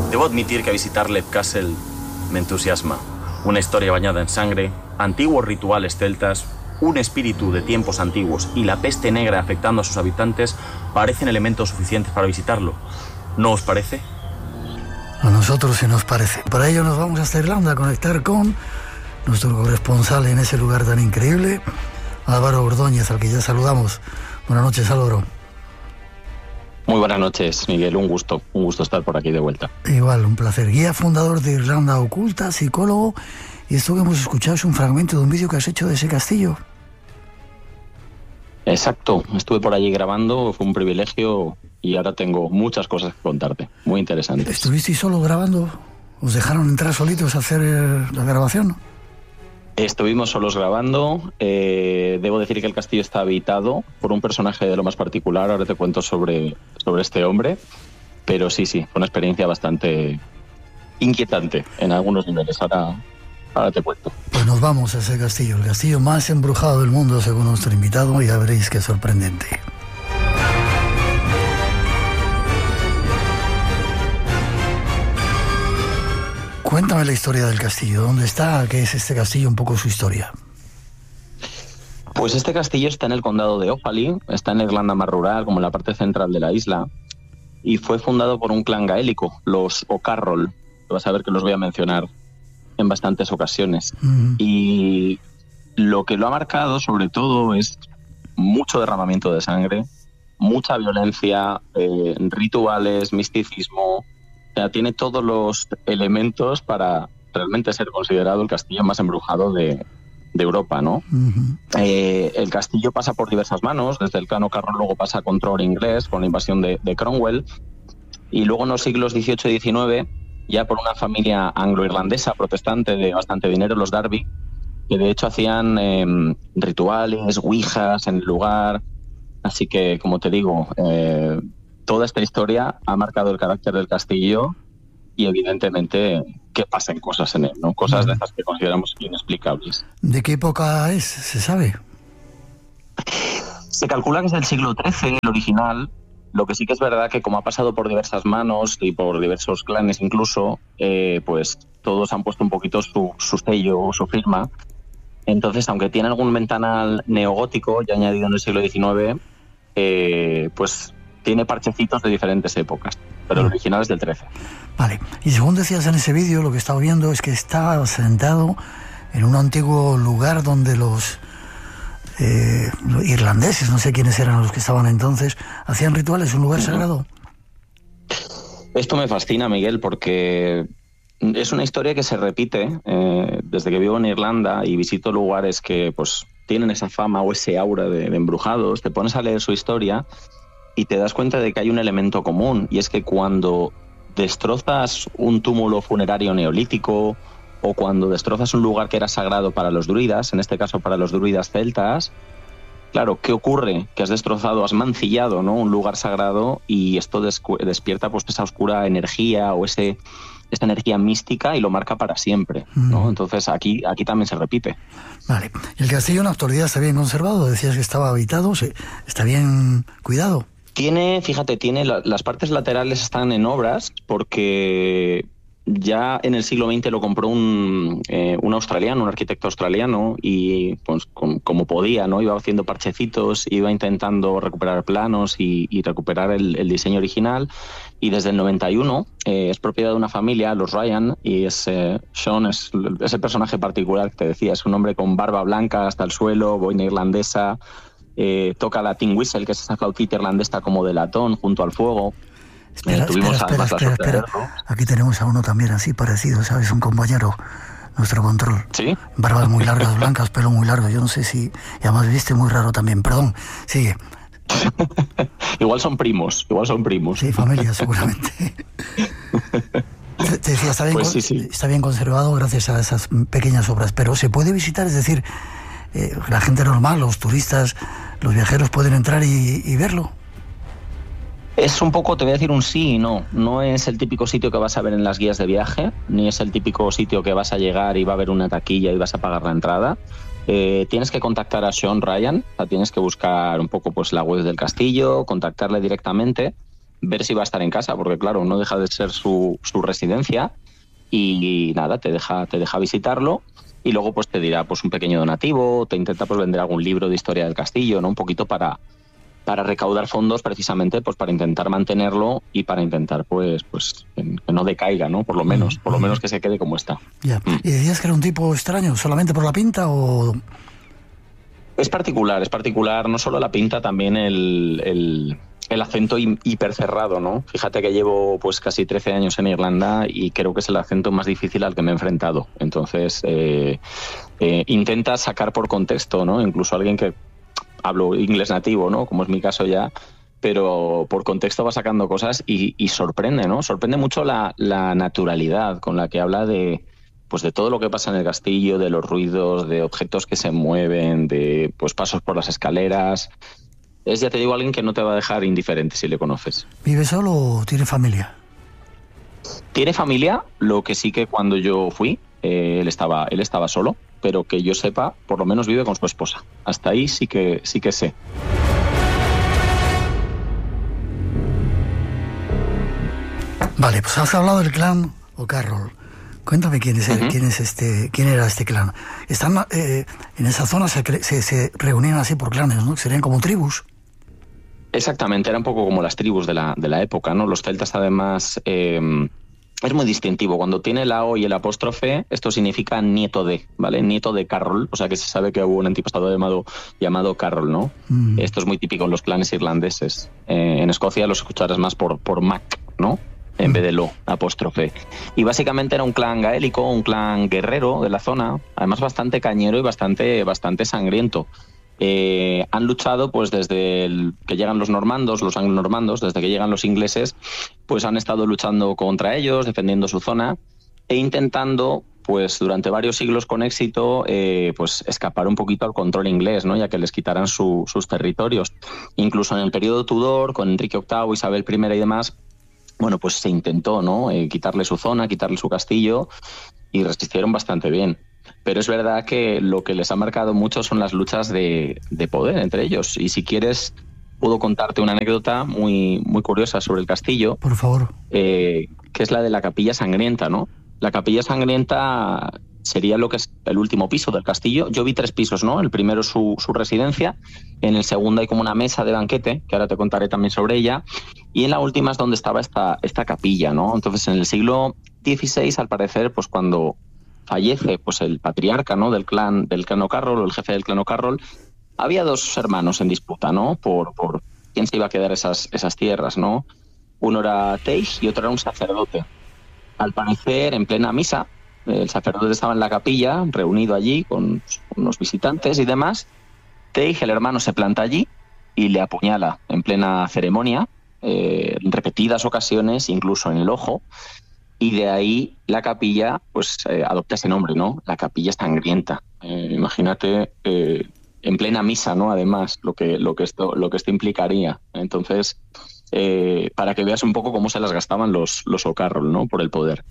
Debo admitir que visitar Lev Castle me entusiasma. Una historia bañada en sangre, antiguos rituales celtas, un espíritu de tiempos antiguos y la peste negra afectando a sus habitantes parecen elementos suficientes para visitarlo. ¿No os parece? A nosotros sí nos parece. Para ello nos vamos hasta Irlanda a conectar con nuestro corresponsal en ese lugar tan increíble, Álvaro Ordóñez, al que ya saludamos. Buenas noches, Álvaro. Muy buenas noches, Miguel. Un gusto estar por aquí de vuelta. Igual, un placer. Guía fundador de Irlanda Oculta, psicólogo, y esto que hemos escuchado es un fragmento de un vídeo que has hecho de ese castillo. Exacto, estuve por allí grabando, fue un privilegio y ahora tengo muchas cosas que contarte, muy interesantes. ¿Estuvisteis solo grabando? ¿Os dejaron entrar solitos a hacer la grabación? Estuvimos solos grabando. Debo decir que el castillo está habitado por un personaje de lo más particular. Ahora te cuento sobre este hombre. Pero sí, fue una experiencia bastante inquietante en algunos niveles. Ahora te cuento. Pues nos vamos a ese castillo, el castillo más embrujado del mundo, según nuestro invitado, y ya veréis qué sorprendente. Cuéntame la historia del castillo. ¿Dónde está? ¿Qué es este castillo? Un poco su historia. Pues este castillo está en el condado de Offaly, está en Irlanda más rural, como en la parte central de la isla, y fue fundado por un clan gaélico, los O'Carroll. Vas a ver que los voy a mencionar en bastantes ocasiones. Y lo que lo ha marcado, sobre todo, es mucho derramamiento de sangre, mucha violencia, rituales, misticismo. O sea, tiene todos los elementos para realmente ser considerado el castillo más embrujado de Europa, ¿no? El castillo pasa por diversas manos, desde el clan O'Carroll, luego pasa a control inglés con la invasión de Cromwell, y luego en los siglos XVIII y XIX, ya por una familia anglo-irlandesa protestante de bastante dinero, los Darby, que de hecho hacían rituales, ouijas en el lugar. Así que, como te digo, toda esta historia ha marcado el carácter del castillo y evidentemente que pasen cosas en él, ¿no? Cosas de estas que consideramos inexplicables. ¿De qué época es? ¿Se sabe? Se calcula que es del siglo XIII, el original. Lo que sí que es verdad que como ha pasado por diversas manos y por diversos clanes incluso, pues todos han puesto un poquito su sello o su firma. Entonces, aunque tiene algún ventanal neogótico ya añadido en el siglo XIX, pues tiene parchecitos de diferentes épocas, pero el original es del XIII. Vale, y según decías en ese vídeo, lo que estaba viendo es que está sentado en un antiguo lugar donde los irlandeses, no sé quiénes eran los que estaban entonces, hacían rituales, un lugar sagrado. Esto me fascina, Miguel, porque es una historia que se repite desde que vivo en Irlanda y visito lugares que pues tienen esa fama o ese aura de embrujados. Te pones a leer su historia y te das cuenta de que hay un elemento común, y es que cuando destrozas un túmulo funerario neolítico o cuando destrozas un lugar que era sagrado para los druidas, en este caso para los druidas celtas, claro, ¿qué ocurre? Que has destrozado, has mancillado, ¿no?, un lugar sagrado, y esto despierta pues esa oscura energía o esta energía mística y lo marca para siempre, ¿no? Entonces aquí también se repite. Vale. ¿Y el castillo en la actualidad está bien conservado? Decías que estaba habitado, ¿está bien cuidado? Tiene las partes laterales están en obras porque ya en el siglo XX lo compró un australiano, un arquitecto australiano, y pues como podía, ¿no?, iba haciendo parchecitos, iba intentando recuperar planos y recuperar el diseño original. Y desde el 91 es propiedad de una familia, los Ryan, y Sean es ese personaje particular que te decía, es un hombre con barba blanca hasta el suelo, boina irlandesa, toca la tin whistle, que es esa flautita irlandesa como de latón, junto al fuego. Espera. Aquí tenemos a uno también así parecido, ¿sabes? Un compañero, nuestro control. ¿Sí? Barbas muy largas, blancas, pelo muy largo. Yo no sé si... Y además viste muy raro también. Perdón, sigue. Igual son primos. Sí, familia, seguramente. Te decía, está bien conservado gracias a esas pequeñas obras, pero ¿se puede visitar? Es decir, la gente normal, los turistas, los viajeros pueden entrar y verlo. Es un poco, te voy a decir un sí y no. No es el típico sitio que vas a ver en las guías de viaje, ni es el típico sitio que vas a llegar y va a haber una taquilla y vas a pagar la entrada. Tienes que contactar a Sean Ryan, o sea, tienes que buscar un poco pues la web del castillo, contactarle directamente, ver si va a estar en casa, porque claro, no deja de ser su residencia, y nada, te deja visitarlo, y luego pues te dirá pues un pequeño donativo, te intenta pues vender algún libro de historia del castillo, ¿no? Un poquito para recaudar fondos, precisamente pues para intentar mantenerlo y para intentar pues que no decaiga, ¿no? Por lo menos que se quede como está. Ya. ¿Y decías que era un tipo extraño solamente por la pinta o...? Es particular, no solo la pinta, también el acento hipercerrado, ¿no? Fíjate que llevo pues casi 13 años en Irlanda y creo que es el acento más difícil al que me he enfrentado. Entonces, intenta sacar por contexto, ¿no? Incluso alguien que hablo inglés nativo, ¿no? Como es mi caso ya, pero por contexto va sacando cosas y sorprende, ¿no? Sorprende mucho la naturalidad con la que habla de todo lo que pasa en el castillo, de los ruidos, de objetos que se mueven, de pues pasos por las escaleras. Es, ya te digo, alguien que no te va a dejar indiferente si le conoces. ¿Vive solo o tiene familia? Tiene familia, lo que sí que cuando yo fui, él estaba solo, pero que yo sepa, por lo menos vive con su esposa. Hasta ahí sí que sé. Vale, pues has hablado del clan O'Carroll. Cuéntame quién era este clan. Están en esa zona se reunían así por clanes, ¿no? Serían como tribus. Exactamente, era un poco como las tribus de la época, ¿no? Los celtas, además, es muy distintivo. Cuando tiene la O y el apóstrofe, esto significa nieto de, ¿vale? Nieto de Carroll, o sea que se sabe que hubo un antepasado llamado Carroll, ¿no? Esto es muy típico en los clanes irlandeses. En Escocia los escucharás más por Mac, ¿no? En vez de lo, apóstrofe. Y básicamente era un clan gaélico, un clan guerrero de la zona, además bastante cañero y bastante sangriento. Han luchado pues desde que llegan los normandos, los anglo-normandos, desde que llegan los ingleses, pues han estado luchando contra ellos, defendiendo su zona e intentando pues durante varios siglos con éxito pues escapar un poquito al control inglés, ¿no? Ya que les quitaran sus territorios. Incluso en el periodo Tudor, con Enrique VIII, Isabel I y demás, bueno, pues se intentó, ¿no? Quitarle su zona, quitarle su castillo, y resistieron bastante bien. Pero es verdad que lo que les ha marcado mucho son las luchas de poder entre ellos. Y si quieres, puedo contarte una anécdota muy, muy curiosa sobre el castillo. Por favor. Que es la de la Capilla Sangrienta, ¿no? La Capilla Sangrienta sería lo que es el último piso del castillo. Yo vi 3 pisos, ¿no? El primero es su residencia, en el segundo hay como una mesa de banquete, que ahora te contaré también sobre ella, y en la última es donde estaba esta capilla, ¿no? Entonces, en el siglo XVI, al parecer, pues cuando fallece pues el patriarca, ¿no? del clan O'Carroll, o el jefe del clan O'Carroll, había 2 hermanos en disputa, ¿no? Por quién se iba a quedar esas tierras, ¿no? Uno era Teich y otro era un sacerdote. Al parecer, en plena misa, el sacerdote estaba en la capilla, reunido allí con unos visitantes y demás. Teich, el hermano, se planta allí y le apuñala en plena ceremonia, en repetidas ocasiones, incluso en el ojo. Y de ahí la capilla pues adopta ese nombre, ¿no? La Capilla Sangrienta. Imagínate en plena misa, ¿no? Además, lo que esto implicaría. Entonces, para que veas un poco cómo se las gastaban los O'Carroll, ¿no? Por el poder.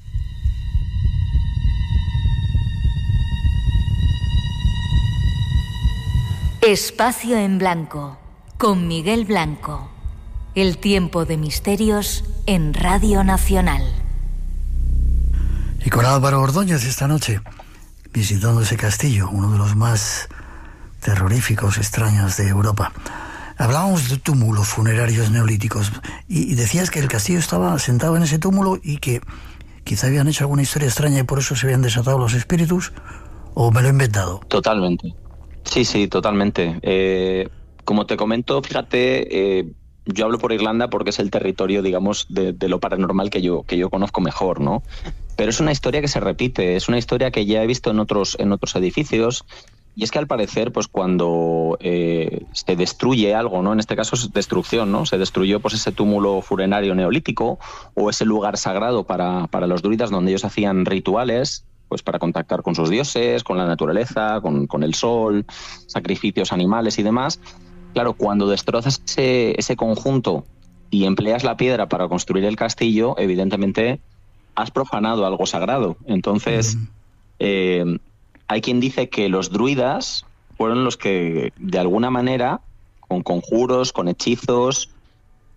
Espacio en Blanco, con Miguel Blanco. El tiempo de misterios en Radio Nacional. Y con Álvaro Ordóñez esta noche, visitando ese castillo, uno de los más terroríficos, extraños de Europa. Hablábamos de túmulos funerarios neolíticos y decías que el castillo estaba sentado en ese túmulo y que quizá habían hecho alguna historia extraña y por eso se habían desatado los espíritus, ¿o me lo he inventado? Totalmente. Sí, totalmente. Como te comento, fíjate, yo hablo por Irlanda porque es el territorio, digamos, de lo paranormal que yo conozco mejor, ¿no? Pero es una historia que se repite, es una historia que ya he visto en otros edificios, y es que al parecer, pues cuando se destruye algo, ¿no? En este caso es destrucción, ¿no? Se destruyó pues ese túmulo funerario neolítico o ese lugar sagrado para los druidas donde ellos hacían rituales, pues para contactar con sus dioses, con la naturaleza, con el sol, sacrificios animales y demás. Claro, cuando destrozas ese conjunto y empleas la piedra para construir el castillo, evidentemente has profanado algo sagrado. Entonces, hay quien dice que los druidas fueron los que, de alguna manera, con conjuros, con hechizos,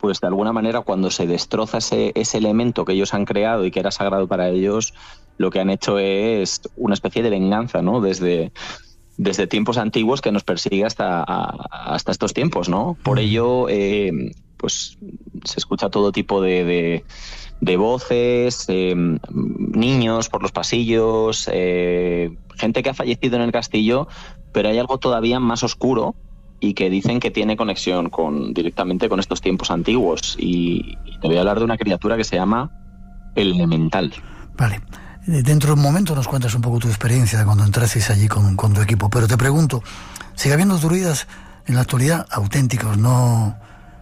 pues de alguna manera cuando se destroza ese elemento que ellos han creado y que era sagrado para ellos, lo que han hecho es una especie de venganza, ¿no? Desde tiempos antiguos que nos persigue hasta estos tiempos, ¿no? Por ello, pues se escucha todo tipo de voces, niños por los pasillos, gente que ha fallecido en el castillo, pero hay algo todavía más oscuro y que dicen que tiene conexión directamente con estos tiempos antiguos. Y te voy a hablar de una criatura que se llama el Elemental. Vale. Dentro de un momento nos cuentas un poco tu experiencia de cuando entrasteis allí con tu equipo, pero te pregunto, ¿sigue habiendo druidas en la actualidad auténticos, no?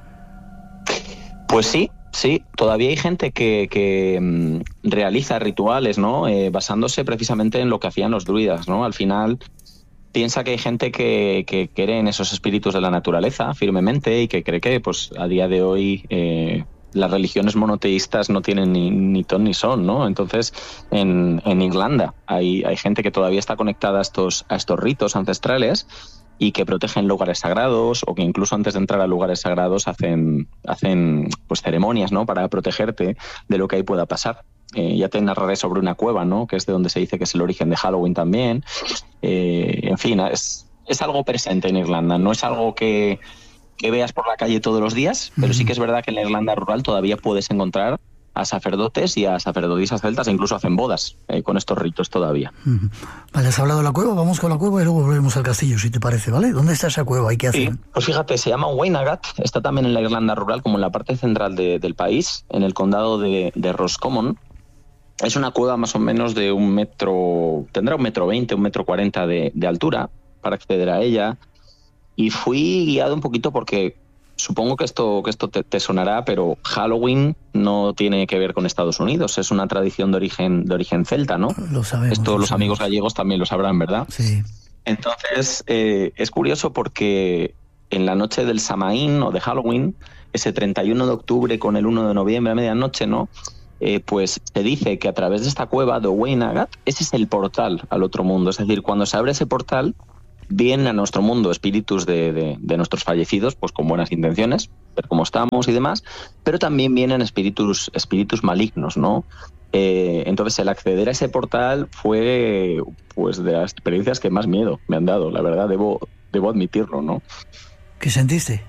Pues sí, todavía hay gente que realiza rituales, ¿no? Basándose precisamente en lo que hacían los druidas, ¿no? Al final piensa que hay gente que cree en esos espíritus de la naturaleza firmemente y que cree que pues a día de hoy las religiones monoteístas no tienen ni ton ni son, ¿no? Entonces, en Irlanda hay gente que todavía está conectada a estos ritos ancestrales y que protegen lugares sagrados, o que incluso antes de entrar a lugares sagrados hacen pues ceremonias, ¿no? Para protegerte de lo que ahí pueda pasar. Ya te narraré sobre una cueva, ¿no? Que es de donde se dice que es el origen de Halloween también. En fin, es algo presente en Irlanda, no es algo que veas por la calle todos los días, pero sí que es verdad que en la Irlanda rural todavía puedes encontrar a sacerdotes y a sacerdotisas celtas, e incluso hacen bodas con estos ritos todavía. Vale, has hablado de la cueva, vamos con la cueva y luego volvemos al castillo, si te parece, ¿vale? ¿Dónde está esa cueva y qué hacen? Sí, pues fíjate, se llama Wainagat, está también en la Irlanda rural, como en la parte central del país, en el condado de Roscommon. Es una cueva más o menos de 1 metro, tendrá 1,20 m, 1,40 m de altura para acceder a ella. Y fui guiado un poquito porque supongo que esto te sonará, pero Halloween no tiene que ver con Estados Unidos, es una tradición de origen celta, ¿no? Lo sabemos. Esto los amigos gallegos también lo sabrán, ¿verdad? Sí. Entonces, es curioso porque en la noche del Samaín o de Halloween, ese 31 de octubre con el 1 de noviembre a medianoche, ¿no? Pues se dice que a través de esta cueva de Wainagat, ese es el portal al otro mundo. Es decir, cuando se abre ese portal, vienen a nuestro mundo espíritus de nuestros fallecidos, pues con buenas intenciones, ver cómo estamos y demás, pero también vienen espíritus malignos, ¿no? Entonces el acceder a ese portal fue pues de las experiencias que más miedo me han dado, la verdad, debo admitirlo, ¿no? ¿Qué sentiste?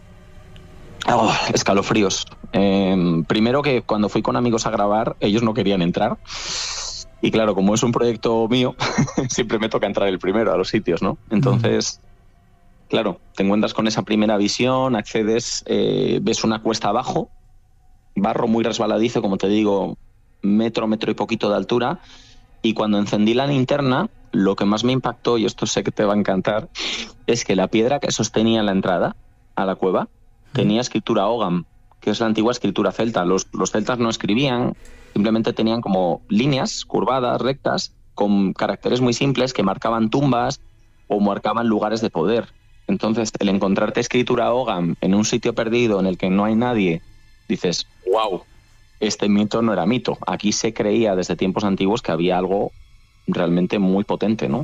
Escalofríos. Primero que cuando fui con amigos a grabar, ellos no querían entrar. Y claro, como es un proyecto mío, siempre me toca entrar el primero a los sitios, ¿no? Entonces, claro, te encuentras con esa primera visión, accedes, ves una cuesta abajo, barro muy resbaladizo, como te digo, metro y poquito de altura, y cuando encendí la linterna, lo que más me impactó, y esto sé que te va a encantar, es que la piedra que sostenía la entrada a la cueva tenía escritura Ogham, que es la antigua escritura celta. Los celtas no escribían, simplemente tenían como líneas curvadas, rectas, con caracteres muy simples que marcaban tumbas o marcaban lugares de poder. Entonces, el encontrarte escritura Ogham en un sitio perdido en el que no hay nadie, dices, wow, este mito no era mito. Aquí se creía desde tiempos antiguos que había algo realmente muy potente, ¿no?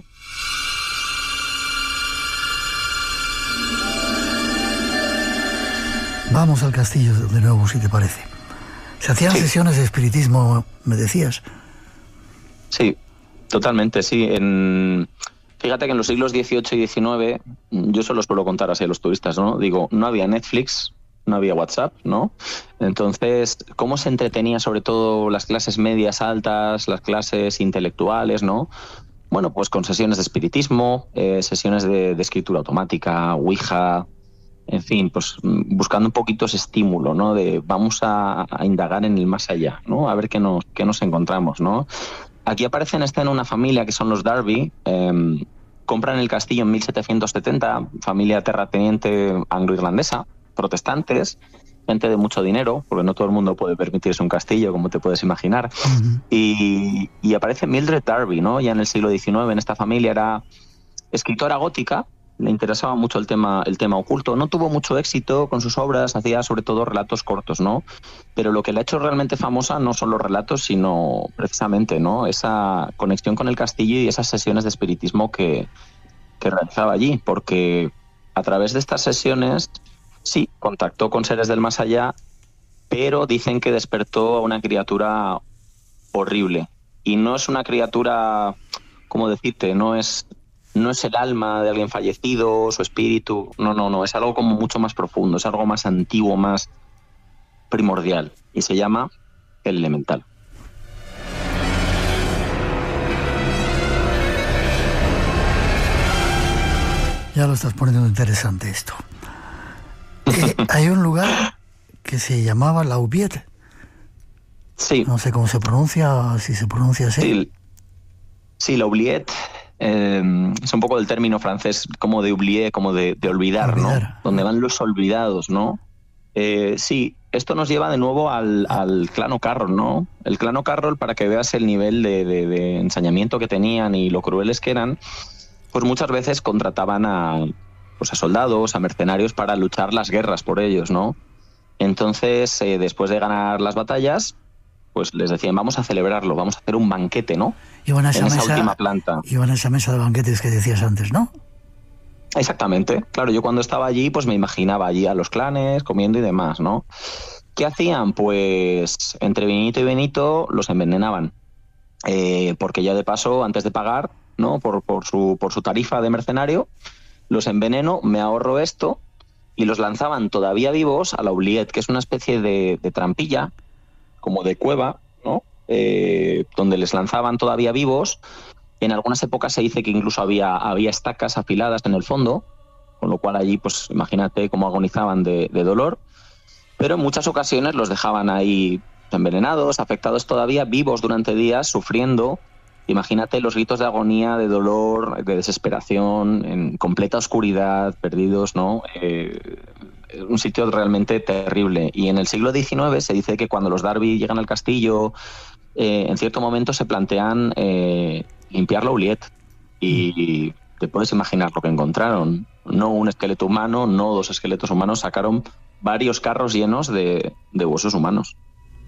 Vamos al castillo de nuevo, si te parece. ¿Se hacían sesiones de espiritismo, me decías? Sí, totalmente, sí. Fíjate que en los siglos XVIII y XIX, yo se lo suelo contar así a los turistas, ¿no? Digo, no había Netflix, no había WhatsApp, ¿no? Entonces, ¿cómo se entretenía sobre todo las clases medias altas, las clases intelectuales, ¿no? Bueno, pues con sesiones de espiritismo, sesiones de escritura automática, Ouija, en fin, pues buscando un poquito ese estímulo, ¿no? De vamos a indagar en el más allá, ¿no? A ver qué nos encontramos, ¿no? Aquí aparece en escena una familia que son los Darby, compran el castillo en 1770, familia terrateniente anglo-irlandesa, protestantes, gente de mucho dinero, porque no todo el mundo puede permitirse un castillo, como te puedes imaginar. Uh-huh. Y aparece Mildred Darby, ¿no? Ya en el siglo XIX, en esta familia, era escritora gótica, le interesaba mucho el tema oculto. No tuvo mucho éxito con sus obras, hacía sobre todo relatos cortos, ¿no? Pero lo que le ha hecho realmente famosa no son los relatos, sino precisamente, ¿no? Esa conexión con el castillo y esas sesiones de espiritismo que realizaba allí, porque a través de estas sesiones sí, contactó con seres del más allá, pero dicen que despertó a una criatura horrible. Y no es una criatura, ¿cómo decirte? No es el alma de alguien fallecido, su espíritu. No, es algo como mucho más profundo, es algo más antiguo, más primordial. Y se llama el elemental. Ya lo estás poniendo interesante esto. Hay un lugar que se llamaba La Oubliette. Sí. No sé cómo se pronuncia, si se pronuncia así. Sí, La Oubliette es un poco del término francés, como de oublier, como de olvidar, ¿no? Donde van los olvidados, ¿no? Sí, esto nos lleva de nuevo al clan O'Carroll, ¿no? El clan O'Carroll, para que veas el nivel de ensañamiento que tenían y lo crueles que eran, pues muchas veces contrataban a soldados, a mercenarios para luchar las guerras por ellos, ¿no? Entonces, después de ganar las batallas, pues les decían, vamos a celebrarlo, vamos a hacer un banquete, ¿no? Iban a esa última planta. Iban a esa mesa de banquetes que decías antes, ¿no? Exactamente. Claro, yo cuando estaba allí, pues me imaginaba allí a los clanes comiendo y demás, ¿no? ¿Qué hacían? Pues entre vinito y vinito los envenenaban. Porque ya de paso, antes de pagar, ¿no? Por su tarifa de mercenario, los enveneno, me ahorro esto, y los lanzaban todavía vivos a la oubliette, que es una especie de trampilla, como de cueva, ¿no? Donde les lanzaban todavía vivos. En algunas épocas se dice que incluso había estacas afiladas en el fondo, con lo cual allí, pues imagínate cómo agonizaban de dolor. Pero en muchas ocasiones los dejaban ahí envenenados, afectados todavía, vivos durante días, sufriendo. Imagínate los gritos de agonía, de dolor, de desesperación, en completa oscuridad, perdidos, ¿no? Un sitio realmente terrible. Y en el siglo XIX se dice que cuando los Darby llegan al castillo, en cierto momento se plantean limpiar la oubliette. Y te puedes imaginar lo que encontraron. No un esqueleto humano, no 2 esqueletos humanos, sacaron varios carros llenos de huesos humanos.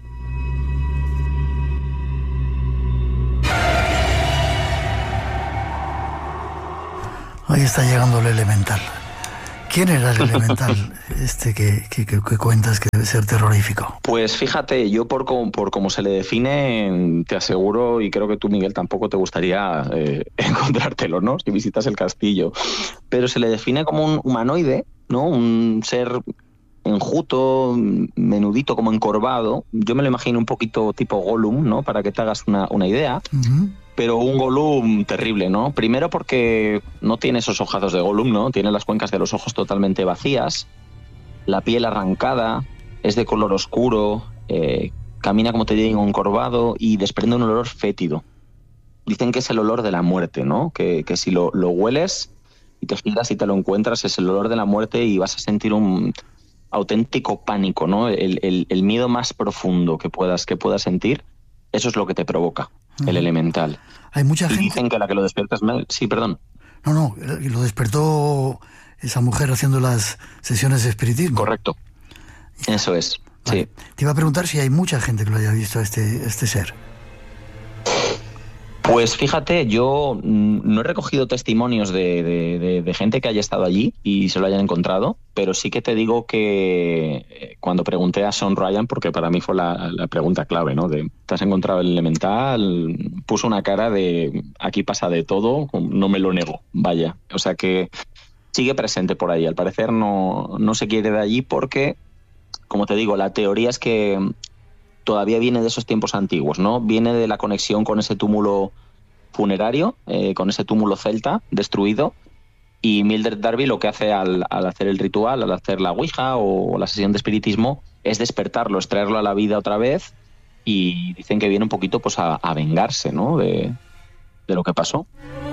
Ahí está llegando el elemental. ¿Quién era el elemental que cuentas que debe ser terrorífico? Pues fíjate, yo por cómo se le define, te aseguro, y creo que tú, Miguel, tampoco te gustaría encontrártelo, ¿no? Si visitas el castillo. Pero se le define como un humanoide, ¿no? Un ser enjuto, menudito, como encorvado. Yo me lo imagino un poquito tipo Gollum, ¿no? Para que te hagas una idea. Uh-huh. Pero un Gollum terrible, ¿no? Primero porque no tiene esos ojazos de Gollum, ¿no? Tiene las cuencas de los ojos totalmente vacías, la piel arrancada, es de color oscuro, camina, como te digo, encorvado y desprende un olor fétido. Dicen que es el olor de la muerte, ¿no? Que si lo hueles y te giras y te lo encuentras, es el olor de la muerte y vas a sentir un auténtico pánico, ¿no? El miedo más profundo que puedas sentir, eso es lo que te provoca. El elemental. Hay mucha gente. Dicen que a la que lo despiertas... Sí, perdón. No, lo despertó esa mujer haciendo las sesiones de espiritismo. Correcto. Eso es, vale. Sí. Te iba a preguntar si hay mucha gente que lo haya visto a este ser. Pues fíjate, yo no he recogido testimonios de gente que haya estado allí y se lo hayan encontrado, pero sí que te digo que cuando pregunté a Sean Ryan, porque para mí fue la pregunta clave, ¿no? De ¿te has encontrado el elemental? Puso una cara de aquí pasa de todo, no me lo nego, vaya. O sea que sigue presente por ahí. Al parecer no se quiere de allí porque, como te digo, la teoría es que todavía viene de esos tiempos antiguos, ¿no? Viene de la conexión con ese túmulo funerario, con ese túmulo celta destruido, y Mildred Darby lo que hace al hacer el ritual, al hacer la ouija o la sesión de espiritismo, es despertarlo, extraerlo a la vida otra vez, y dicen que viene un poquito pues a vengarse, ¿no? de lo que pasó.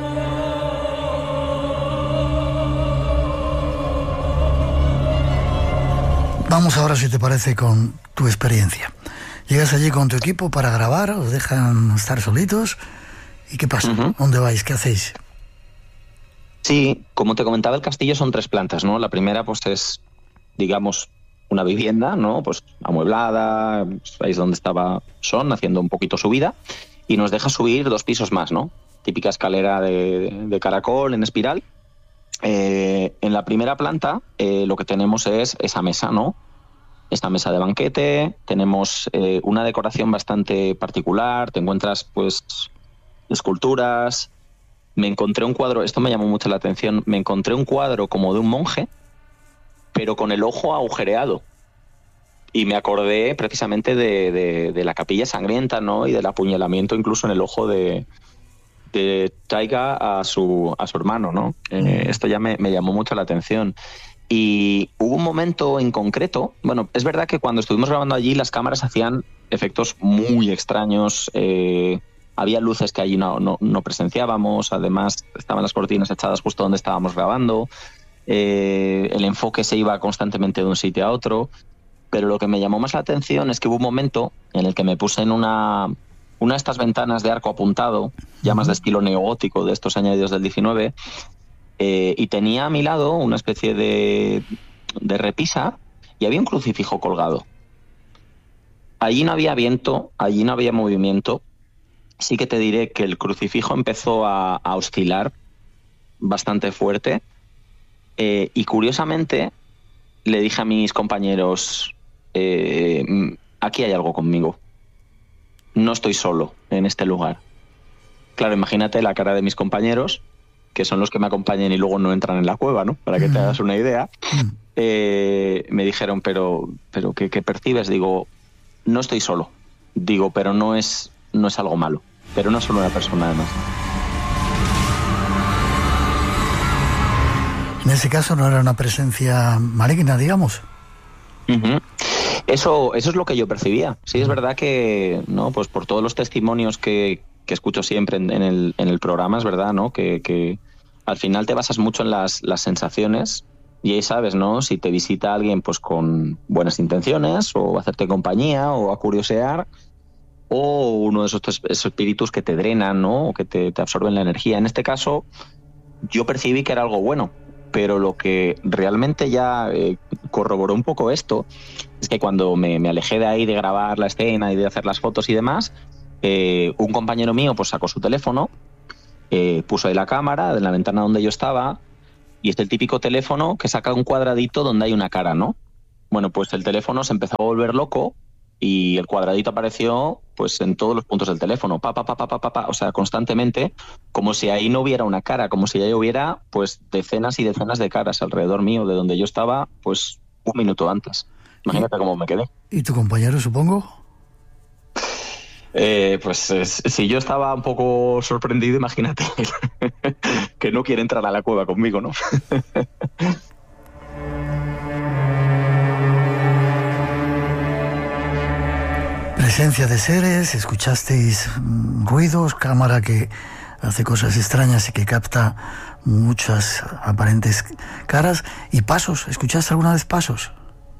Vamos ahora, si te parece, con tu experiencia. Llegas allí con tu equipo para grabar, os dejan estar solitos. ¿Y qué pasa? Uh-huh. ¿Dónde vais? ¿Qué hacéis? Sí, como te comentaba, el castillo son 3 plantas, ¿no? La primera, pues es, digamos, una vivienda, ¿no? Pues amueblada, ahí es donde estaba Son, haciendo un poquito subida, y nos deja subir 2 pisos más, ¿no? Típica escalera de caracol en espiral, En la primera planta lo que tenemos es esa mesa, ¿no? Esta mesa de banquete, tenemos una decoración bastante particular, te encuentras pues esculturas. Me encontré un cuadro, esto me llamó mucho la atención, me encontré un cuadro como de un monje, pero con el ojo agujereado. Y me acordé precisamente de la capilla sangrienta, ¿no? Y del apuñalamiento incluso en el ojo de Taiga a su hermano, ¿no? Esto ya me llamó mucho la atención. Y hubo un momento en concreto, bueno, es verdad que cuando estuvimos grabando allí las cámaras hacían efectos muy extraños, había luces que allí no presenciábamos, además estaban las cortinas echadas justo donde estábamos grabando, el enfoque se iba constantemente de un sitio a otro, pero lo que me llamó más la atención es que hubo un momento en el que me puse en una de estas ventanas de arco apuntado, ya más de estilo neogótico de estos añadidos del 19, y tenía a mi lado una especie de repisa y había un crucifijo colgado. Allí no había viento, allí no había movimiento. Sí que te diré que el crucifijo empezó a oscilar bastante fuerte, y curiosamente le dije a mis compañeros, aquí hay algo conmigo. No estoy solo en este lugar. Claro, imagínate la cara de mis compañeros, que son los que me acompañan y luego no entran en la cueva, ¿no? Para que te hagas una idea. Me dijeron, pero ¿qué percibes? Digo, no estoy solo. Digo, pero no es algo malo. Pero no es solo una persona, además. En ese caso no era una presencia maligna, digamos. Uh-huh. Eso es lo que yo percibía. Sí, es verdad que, ¿no? Pues por todos los testimonios que escucho siempre en el programa, es verdad, ¿no? Que al final te basas mucho en las sensaciones y ahí sabes, ¿no? Si te visita alguien pues con buenas intenciones o a hacerte compañía o a curiosear, o uno de esos espíritus que te drenan, ¿no? O que te absorben la energía. En este caso, yo percibí que era algo bueno, pero lo que realmente ya corroboró un poco esto es que cuando me alejé de ahí de grabar la escena y de hacer las fotos y demás, un compañero mío pues sacó su teléfono, puso ahí la cámara en la ventana donde yo estaba, y es el típico teléfono que saca un cuadradito donde hay una cara, ¿no? Bueno, pues el teléfono se empezó a volver loco y el cuadradito apareció pues en todos los puntos del teléfono, o sea, constantemente, como si ahí no hubiera una cara, como si ahí hubiera pues decenas y decenas de caras alrededor mío, de donde yo estaba pues un minuto antes. Imagínate cómo me quedé. ¿Y tu compañero, supongo? Si yo estaba un poco sorprendido, imagínate que no quiere entrar a la cueva conmigo, ¿no? Presencia de seres, escuchasteis ruidos, cámara que hace cosas extrañas y que capta muchas aparentes caras, y pasos. ¿Escuchaste alguna vez pasos?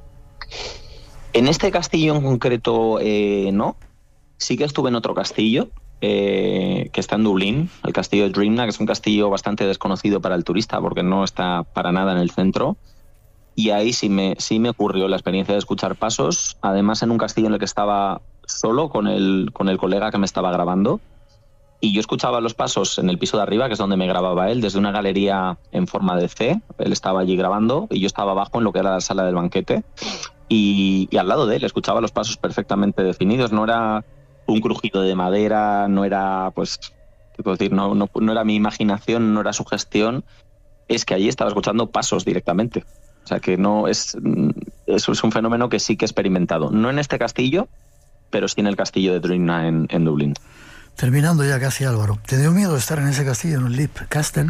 En este castillo en concreto, no. Sí que estuve en otro castillo, que está en Dublín, el castillo de Drumna, que es un castillo bastante desconocido para el turista porque no está para nada en el centro. Y ahí sí me ocurrió la experiencia de escuchar pasos, además en un castillo en el que estaba solo con el colega que me estaba grabando, y yo escuchaba los pasos en el piso de arriba, que es donde me grababa él, desde una galería en forma de C. Él estaba allí grabando y yo estaba abajo en lo que era la sala del banquete, y al lado de él escuchaba los pasos perfectamente definidos. No era un crujido de madera, no era, pues, ¿qué puedo decir? No era mi imaginación, no era sugestión, es que allí estaba escuchando pasos directamente. O sea que eso es un fenómeno que sí que he experimentado. No en este castillo, pero sí en el castillo de Drumna en Dublín. Terminando ya casi, Álvaro, ¿te dio miedo estar en ese castillo, en el Leap Castle?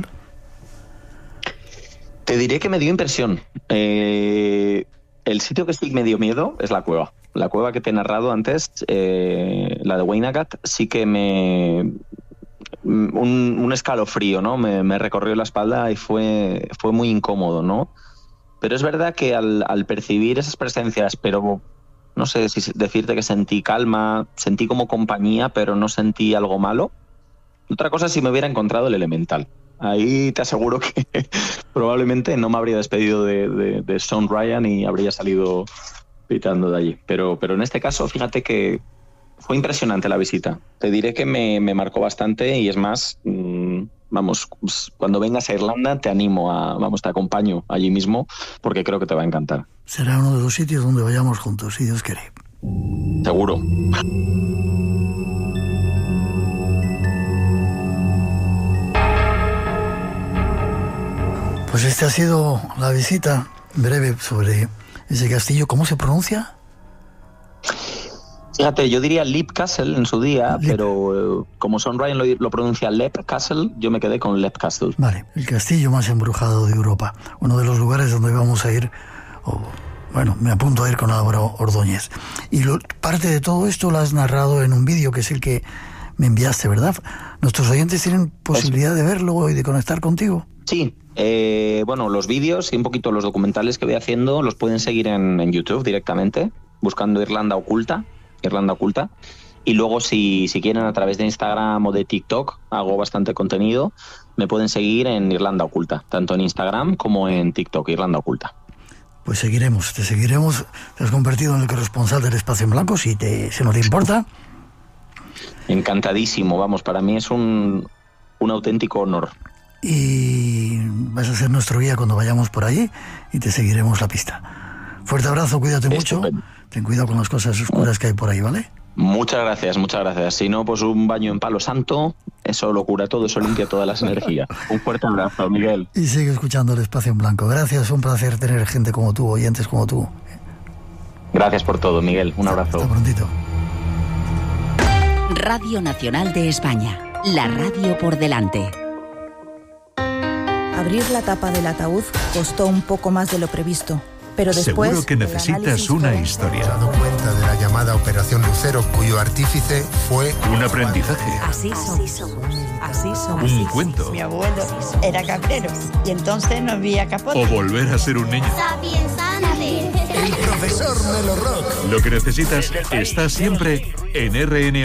Te diré que me dio impresión. El sitio que sí me dio miedo es la cueva. La cueva que te he narrado antes, la de Weinagat, sí que un escalofrío, ¿no? Me recorrió la espalda y fue muy incómodo, ¿no? Pero es verdad que al percibir esas presencias, pero no sé si decirte que sentí calma, sentí como compañía, pero no sentí algo malo. Otra cosa es si me hubiera encontrado el elemental. Ahí te aseguro que probablemente no me habría despedido de Sean Ryan y habría salido pitando de allí. Pero en este caso, fíjate que fue impresionante la visita. Te diré que me marcó bastante, y es más, vamos, cuando vengas a Irlanda te animo te acompaño allí mismo porque creo que te va a encantar. Será uno de los sitios donde vayamos juntos, si Dios quiere. Seguro. Pues esta ha sido la visita breve sobre ese castillo. ¿Cómo se pronuncia? Fíjate, yo diría Leap Castle en su día, pero como Sean Ryan lo pronuncia Leap Castle, yo me quedé con Leap Castle. Vale, el castillo más embrujado de Europa. Uno de los lugares donde vamos a ir, me apunto a ir con Álvaro Ordóñez. Y parte de todo esto lo has narrado en un vídeo, que es el que me enviaste, ¿verdad? ¿Nuestros oyentes tienen posibilidad de verlo y de conectar contigo? Sí, los vídeos y un poquito los documentales que voy haciendo los pueden seguir en YouTube directamente, buscando Irlanda Oculta, y luego si quieren a través de Instagram o de TikTok, hago bastante contenido, me pueden seguir en Irlanda Oculta, tanto en Instagram como en TikTok, Irlanda Oculta. Pues te seguiremos, te has convertido en el corresponsal del Espacio en Blanco, si no te importa. Encantadísimo, para mí es un auténtico honor. Y vas a ser nuestro guía cuando vayamos por allí y te seguiremos la pista. Fuerte abrazo, cuídate mucho. Ten cuidado con las cosas oscuras que hay por ahí, ¿vale? Muchas gracias. Si no, pues un baño en Palo Santo, eso lo cura todo, eso limpia todas las energías. Un fuerte abrazo, Miguel. Y sigue escuchando el Espacio en Blanco. Gracias, un placer tener gente como tú, oyentes como tú. Gracias por todo, Miguel. Un abrazo. Hasta prontito. Radio Nacional de España, la radio por delante. Abrir la tapa del ataúd costó un poco más de lo previsto, pero después... Seguro que necesitas una historia. Me he dado cuenta de la llamada Operación Lucero, cuyo artífice fue... Un aprendizaje. Así somos. Un cuento. Mi abuelo era cabrero y entonces no había capote. O volver a ser un niño. El profesor Melo Rock. Lo que necesitas está siempre en RNA.